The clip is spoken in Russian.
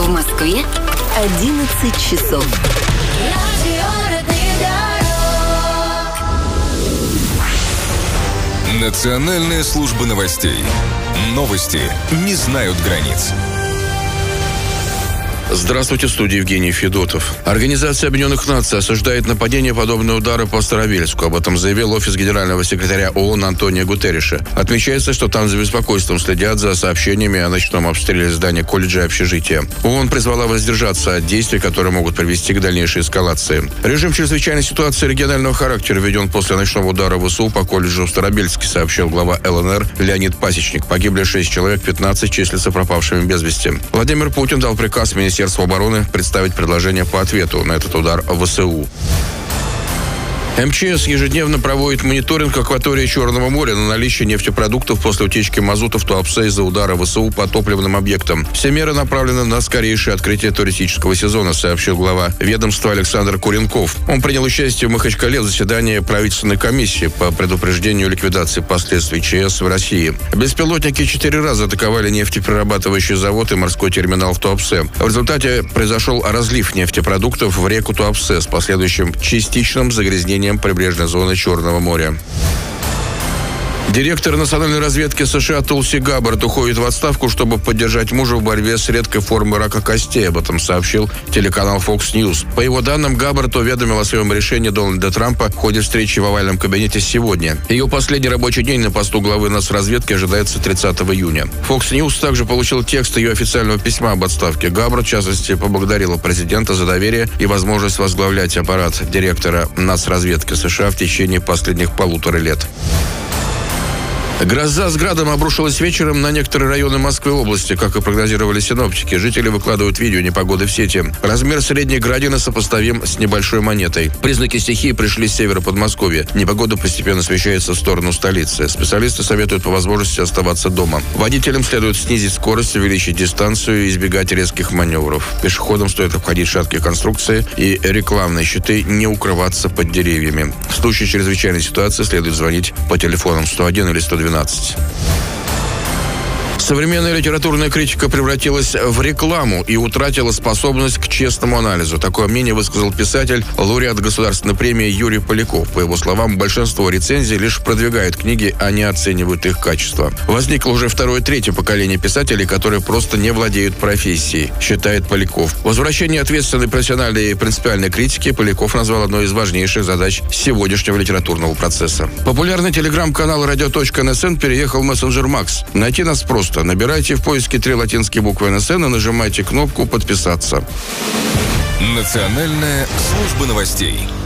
В Москве 11 часов. Национальная служба новостей. Новости не знают границ. Здравствуйте, в студии Евгений Федотов. Организация Объединенных Наций осуждает нападение подобные удары по Старобельску. Об этом заявил офис генерального секретаря ООН Антонио Гутерриша. Отмечается, что там с беспокойством следят за сообщениями о ночном обстреле здания колледжа и общежития. ООН призвала воздержаться от действий, которые могут привести к дальнейшей эскалации. Режим чрезвычайной ситуации регионального характера введен после ночного удара ВСУ по колледжу в Старобельске, сообщил глава ЛНР Леонид Пасечник. Погибли 6 человек, 15 числятся пропавшими без вести. Владимир Путин дал приказ Министерству обороны представить предложение по ответу на этот удар ВСУ. МЧС ежедневно проводит мониторинг акватории Черного моря на наличие нефтепродуктов после утечки мазута в Туапсе из-за удара ВСУ по топливным объектам. Все меры направлены на скорейшее открытие туристического сезона, сообщил глава ведомства Александр Куренков. Он принял участие в Махачкале в заседании правительственной комиссии по предупреждению и ликвидации последствий ЧС в России. Беспилотники 4 раза атаковали нефтеперерабатывающий завод и морской терминал в Туапсе. В результате произошел разлив нефтепродуктов в реку Туапсе с последующим частичным загрязнением прибрежной зоны Черного моря. Директор национальной разведки США Тулси Габбард уходит в отставку, чтобы поддержать мужа в борьбе с редкой формой рака костей. Об этом сообщил телеканал Fox News. По его данным, Габбард уведомил о своем решении Дональда Трампа в ходе встречи в овальном кабинете сегодня. Ее последний рабочий день на посту главы нацразведки ожидается 30 июня. Fox News также получил текст ее официального письма об отставке. Габбард, в частности, поблагодарила президента за доверие и возможность возглавлять аппарат директора нацразведки США в течение последних 1,5 лет. Гроза с градом обрушилась вечером на некоторые районы Москвы и области, как и прогнозировали синоптики. Жители выкладывают видео непогоды в сети. Размер средней градины сопоставим с небольшой монетой. Признаки стихии пришли с севера Подмосковья. Непогода постепенно смещается в сторону столицы. Специалисты советуют по возможности оставаться дома. Водителям следует снизить скорость, увеличить дистанцию и избегать резких маневров. Пешеходам стоит обходить шаткие конструкции и рекламные щиты, не укрываться под деревьями. В случае чрезвычайной ситуации следует звонить по телефонам 101 или 112. Современная литературная критика превратилась в рекламу и утратила способность к честному анализу. Такое мнение высказал писатель, лауреат государственной премии Юрий Поляков. По его словам, большинство рецензий лишь продвигают книги, а не оценивают их качество. Возникло уже второе и третье поколение писателей, которые просто не владеют профессией, считает Поляков. Возвращение ответственной, профессиональной и принципиальной критики Поляков назвал одной из важнейших задач сегодняшнего литературного процесса. Популярный телеграм-канал radio.nsn переехал в мессенджер Макс. Найти нас просто. Набирайте в поиске 3 латинские буквы НСН и нажимайте кнопку «Подписаться». Национальная служба новостей.